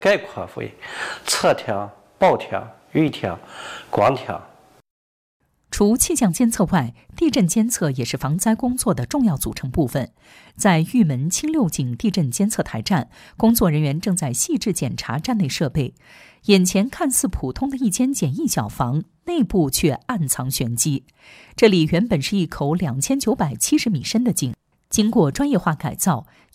概括为侧调、暴调、预调、广调。 除气象监测外，地震监测也是防灾工作的重要组成部分。在玉门清六井地震监测台站，工作人员正在细致检查站内设备。眼前看似普通的一间简易小房，内部却暗藏玄机。这里原本是一口2970米深的井，经过专业化改造，